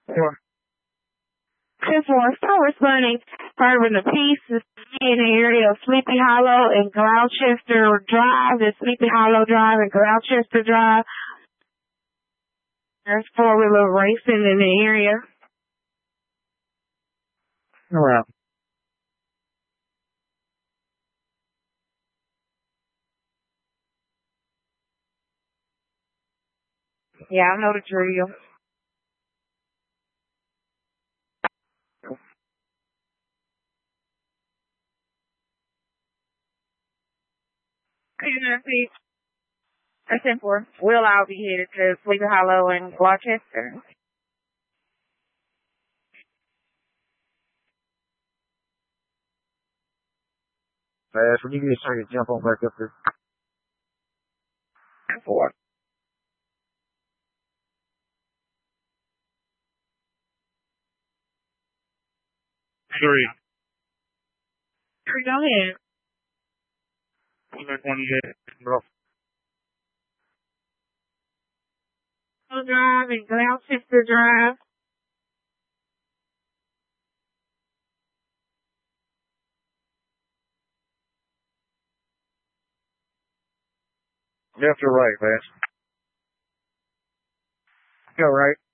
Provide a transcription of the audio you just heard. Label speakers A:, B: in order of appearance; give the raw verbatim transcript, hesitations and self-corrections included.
A: Four. ten four. Still responding. Carbon the Peace is in the area of Sleepy Hollow and Gloucester Drive. There's Sleepy Hollow Drive and Gloucester Drive. There's four-wheeler racing in the area.
B: All right.
A: Yeah, I know the drill. Peace. That's ten four. We'll all be headed to Sleepy Hollow and Gloucester.
B: Fast. When you get a second, jump on back up there.
A: ten four.
C: Three.
A: Three, go ahead.
C: twenty-eight, bro.
A: Drive and Gloucester Drive.
B: Left or right, man? Go right.